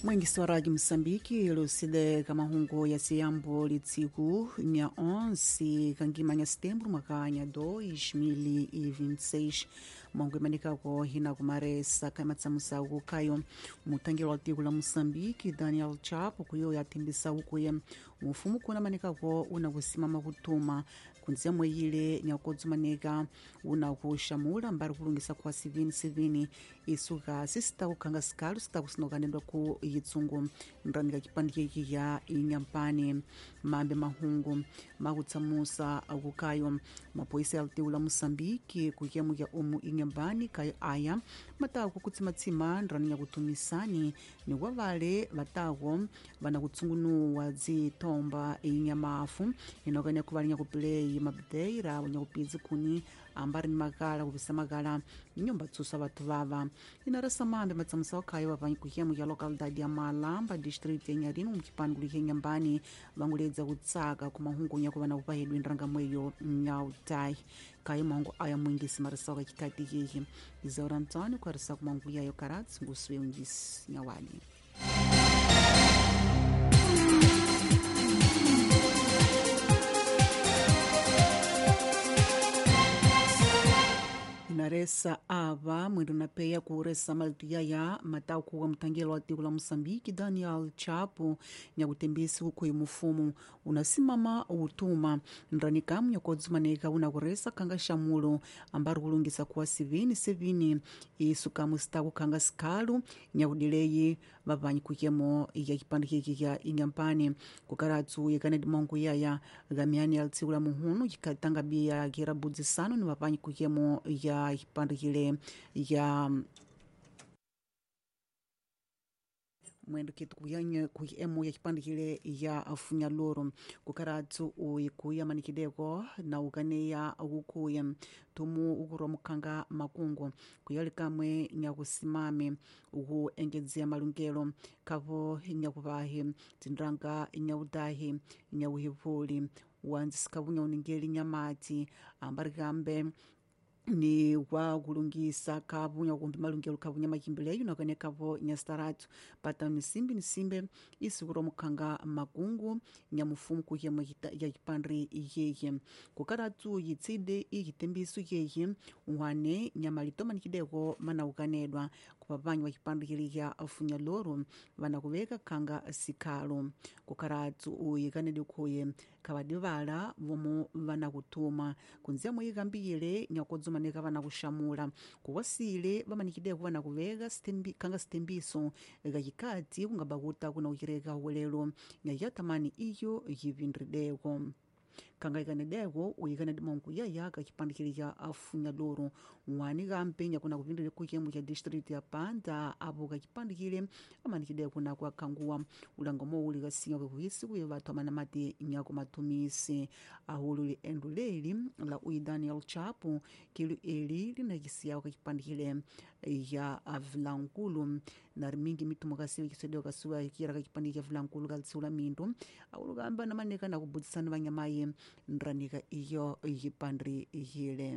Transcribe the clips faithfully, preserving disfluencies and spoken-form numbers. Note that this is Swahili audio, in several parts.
Mwengisi wa Rádio Moçambique lucide kamahungu ya siyambo litsiku nya onze kangimanya setembro mwaka nya dois mil e vinte e seis mwangu imanikako hina kumaresa kamatsamusa uku kayo mutangiro wa tiku la Moçambique Daniel Chapo kuyo yatimbisa ukuye mufumu kuna manikako una kusimama kutuma kunzia mweyile nyakodzumanika una kushamula mbari kulungisa kwa sivini sivini isuka sisita kukanga sikalu sita kusinokanendwa ku yitsungu ndranika kipandi kiki ya inyampani mambe mahungu makutsamusa akukayo mapoisa ya tiku la Moçambique kuyemu ya umu inyambani kayo aya matako kutsimatsima ndranika kutumisani ni wavale vatako vana kutsungunuwa zitomba inyamafu inokanya kuvalinya kupilei mabedeira wanya kupizi kuni ambari ni magala kupisa magala nyumba tsusa vatu vava inarasa mambe matsamusa wakayo wavanyi kuhemu ya lokalidade ya Malamba district ya Nyarinu mkipani kulihe nyambani vanguledza kutsaka kumahungu nyako vana kupahedwa ndrangamweyo nyautai kayo mahungu aya mwingisi marasa waka kikati hihi izaura ntani kwa rasa kumangu yayo karatsi ngusuwe ungisi nyawali inaresa ava mwendo napeya kuresa maltia ya matau kuwa mtangelo wa tiku la Moçambique Daniel Chapo nyakutembesi hukuyi mufumu unasimama utuma ndranika mnyokodzumaneka una kuresa kanga shamulo ambari kulungisa kuwa sivini sivini isuka mustaku kanga sikalu nyakudileyi vavanyi kukemo ya kipandi kiki ya inyampani kukaratsu yekanedi mongu yaya gamiani ya tiku la muhunu kikatanga biya kira budzisano ni vavanyi kukemo ya kipandi kile ya mwendo kitu kuyanya kuyemu ya kipandi kile ya afunya loro kukaratu uikuya manikideko na ukaneya ukuya tumu ukuro mukanga makungu kuyali kamwe nyakusimame uku engedzea malungelo kavo nyakuvahi tindranga nyaudahi nyauhivuli wanzisikavunya uningeli nyamati ambari kambe ni wa kulungisa kavu nya kumbi malungelo kavu nya makimbileyo na kane kavu nya staratu pata nisimbi nisimbe isikuro mukanga makungu nya mufumu kuyemo ya kipandri yeye kukaratu yitside ikitembisu yeye wane nya malitoma nikideko mana ukanedwa kupapanyi wa kipandri kili ya afunya loro vana kuveka kanga sikalo kukaratu uyikanedi kuye kavadivala vomo vana kutuma kunzia mwikambiyele nyakodzo maneka vana kushamula kuwasile vamanikideko vana kuveka stembi, kanga stembiso gakikati kungabakuta kuna ukireka uwelelo nyayatamani iyo yivindrideko kanga ikanedeko uyikanedi mongu yaya kakipandikili ya afunya loro wani kampenya kuna kuvindile kuyemu ya district ya Panda apo kakipandikile amanikideko na kwa kanguwa ulangomo uli kasinya kuhisi kuye vatu amana mati nyako matumisi ahululi enduleli la uyi Daniel Chapo kilu eli lina kisiya kakipandikile ya Vilankulu na mingi mitumo kasiwa kisedeo kasiwa kira kakipandikile ya Vilankulu kalitsula mindu aulugamba na maneka na kubutisana vanyamaye ndranika iyo yipandri yile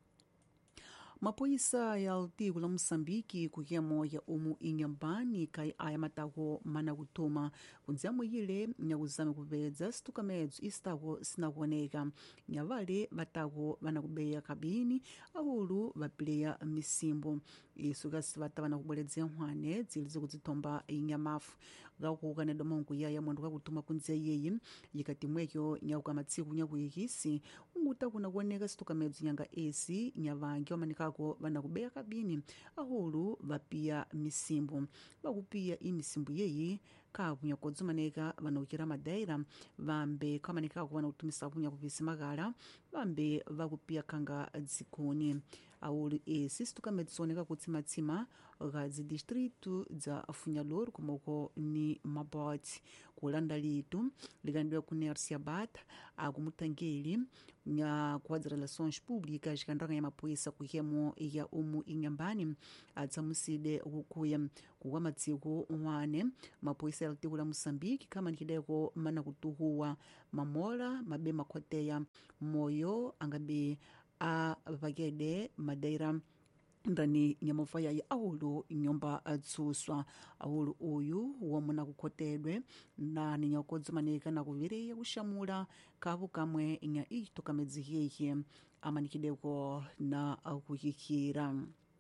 mapoisa ya tiku la Moçambique kuyemo ya umu inyambani kai aya matako mana kutuma kunzia mwile nyakuzame kupedza situka medzu isitako sinakuoneka nyavale vatako vana kubeya kabini ahulu vapileya misimbo isuka sivata vana kubweledzea nhwane dzilizo kudzitomba inyamafu gakukanedwa mongu yaya mwandu kakutuma kunzia yeyi yikati mwekyo nyakuka matsiku nyakuyikisi unguta kuna kuoneka situka medzu nyanga esi nyavangi wamanikako vana kubeya kabini ahulu vapiya misimbo vakupiya imisimbo yeyi kavunya kodzumaneka vana ukira madaira vambe kamanikako vana kutumisa vunya kuvisi magala vambe vakupiya kanga dzikoni aulu esi situka medzuoneka kutsimatsima gazi distritu dza afunya loro kumoko ni maboti kulanda litu likandiwa ku Nercia Bata akumutangeli nya kwa relações públicas kandraka ya mapoisa kuyemo ya umu inyambani atsamuside ukukuya kuwa matsiku wane mapoisa ya tiku la Moçambique kama nikideko mana kutuhuwa mamola mabe makhoteya moyo angabe a vakede madeira ndani nyamufa yayi awulu nyumba atsuswa awulu uyu womuna kukhotedwe na ninyakodzimanika na kuvireya kushamula kavu kamwe inya ito kamedzihihi amanikideko na kuhihira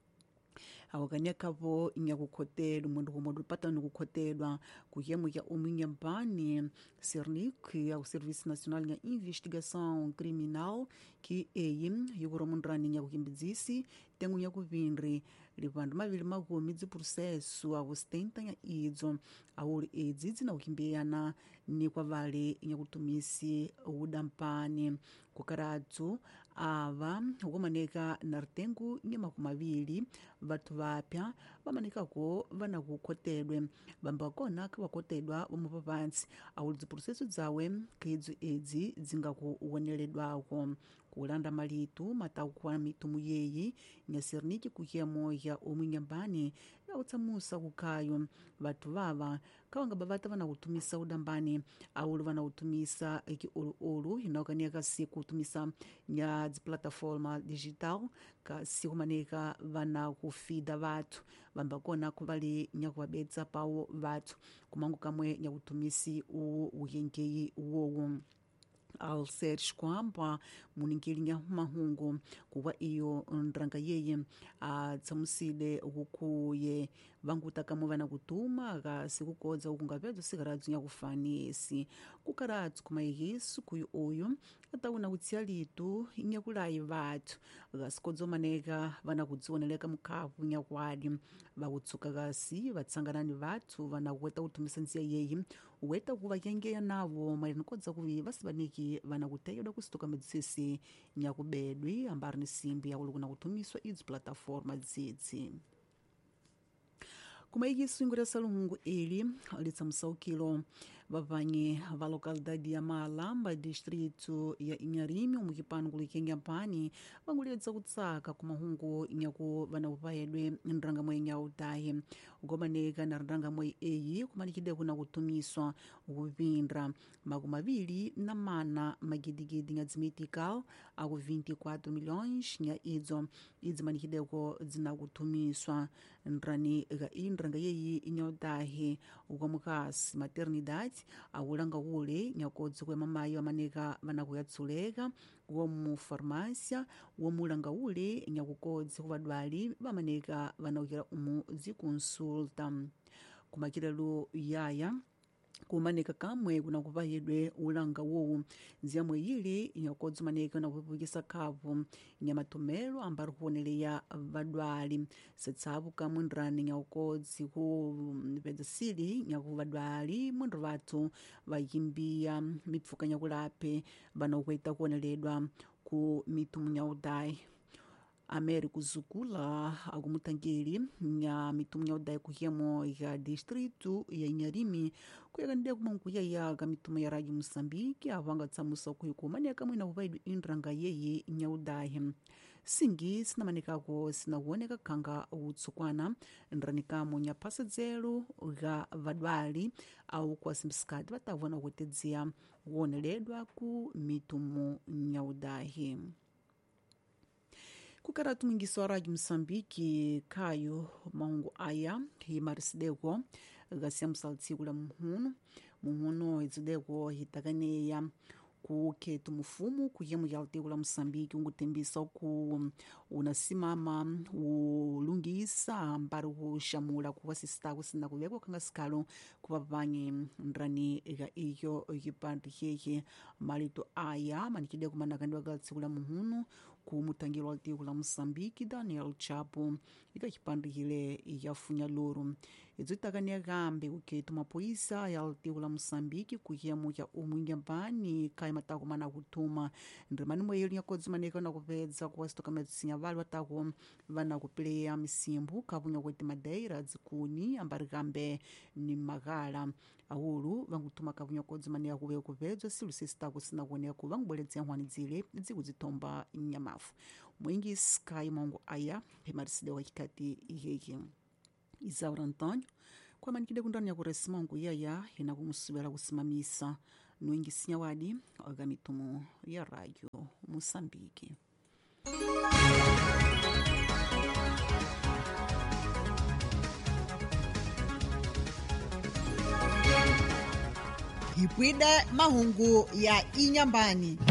awakania kavo nyakukhotelwa mundu kumodu patani kukhotelwa kuyemu ya uminyambani Cernic au Serviço Nacional de Investigação Criminal que eyi yukuromundrani nyakuhimbidzisi tengu nyakuvinri livandu mavili makumi dziprocesso au setenta nya idzo auli edzi dzinakuhimbiyana ni kwa vale nyakutumisi udampani kukaradzu ava ukumaneka na ritengu nya makumi mavili vathu vapya vamanikako vana kukhotedwe vamba vakona kavakhotedwa vomupa pantsi auli dziprocesso dzawe kaidzo edzi dzingakuwoneledwako kulanda malitu matakuwa mitumu yeyi nya Cernic kuyemo ya umwinyambani yautsamusa kukayo vathu vava kawangaba vata vana kutumisa udambani aulu vana kutumisa iki ulu inaukania kasi kutumisa nya dziplataforma digital kasi kumaneka vana kufida vathu vamba kona kuvali nyakuvabedza pawo vathu kumangu kamwe nyakutumisi uyengeyi uwowo ao ser esquampa muninkilinya mahungu kuwa iyo ndrang yeye atsamusile ukukuye vangutakamu vana kutuma kasi kukodza ukungavedza sikaradzu nyakufanisi kukaradzu kumaihisu kuyu uyu atauna kutsiya litu nyakulayi vathu kasi kodzomaneka vana kudzioneleka mukhavu nyakwadi vakutsuka kasi vatsanganani vathu vana kuweta kutumisa nziya yeyi uweta kuvayengeya navo mairani kodza kuvi vasivaniki vana kuteyedwa kusitoka medzisi nyakubedwi ambari ni simbi yauli kuna kutumiswa idzo plataforma dzidzi kumaikiso ingura salungu ili litsamusaukilo vavanyi va localidade ya Malamba distrito ya Inharime umukipano kulikenyampani vanguledza kutsaka kumahungu nyaku vana kupayedwe nrangamwe nyautahi ugomaneka na nrangamwe eyi kumanikide kuna kutumiswa ukuvindra makumi mavili na mana magidigidi nya dzimitical aku vinte e quatro milhões nya idzo idzi manikideko dzina kutumiswa nrani ga inranga yeyi nyautahi ukomukasi maternidade awulanga ule nyakodzi kwe mamayi amaneka vana kuyatsuleka womu farmácia womulanga ule nyakukodzi kuvadwali vamaneka vanaukira umu dzikonsulta kumakirelo yaya kumaneka kamwe kuna kuvayedwe ulanga wowu nziyamwe yili nyakodzi maneka na kupukisa khavu nyamatomero ambari kuoneleya vadwali setsavu kamwe ndrani nyakodzi kupedzasili nyakuvadwali mwendu vathu vayimbiya mipfuka nyakulape vanakuweta kuoneledwa ku mitumu nyaudai ameri kuzukula akumutangeli nya mitumu nyaudai kuhemo ya distrito ya Inharime kuyakandia kumankuya ka mitumu ya Rádio Moçambique avanga tsamusa kuyikumaniaka mwina kuvaidwe inranga yeyi nyaudai singi sinamanekako sinakuoneka khanga utsukwana nranikamo nyaphasa dzelo ga vadwali au kuwasimbisikati vatavona kutedziya kuoneledwa ku mitumu nyaudai kukaratu mwingiso wa Rádio Moçambique kayo mahungu aya himarisideko gasiyamusaltsikula muhunu muhunu izideko hitakaneya kukhetu mufumu kuyemu ya alteko la Moçambique ungutembisa ku unasimama ulungisa ambari kushamula kuwasisitako sina kuvekwa khanga sikalo kuvavanyi ndrani ga iyo yipandi yeye malito aya manikide kumanakandiwa galtsiku la muhunu kumutangiro wa alteko la Moçambique Daniel Chapo ikachipandikile yafunya loro idzo itakania gambe kukhetu mapoisa ya alteko la Moçambique kuyemu ya umwinyambani kai matako mana kutuma ndrimani mweyeli nyakodzi maneka na kupedza kuwasitoka medzitsinya vali watako vana kupeleya misimbu kavunya kweti madeira dzikuni ambari gambe ni magala awulu vangutuma kavunya kodzi maneka kuveya kupedzwa silu sesitako sina kuoneka ku vangubweledza nhwani dzile dzikudzitomba nyamafu mwingisi kai mahungu aya hemarisideko wachikati ihehe Isaura Antônio kwamanikide kundani ya kuresimangu yaya hina kumusubira kusimamisa nuingisinya wadi aga mitumu ya Rádio Moçambique. ipwide mahungu ya inyambani.